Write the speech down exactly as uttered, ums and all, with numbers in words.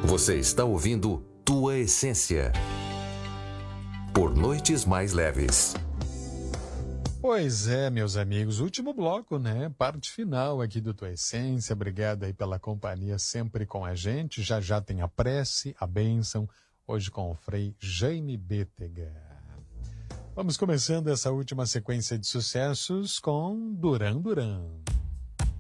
Você está ouvindo Tua Essência. Por Noites Mais Leves. Pois é, meus amigos, último bloco, né? Parte final aqui do Tua Essência. Obrigado aí pela companhia sempre com a gente. Já já tem a prece, a bênção, hoje com o Frei Jaime Bétega. Vamos começando essa última sequência de sucessos com Duran Duran.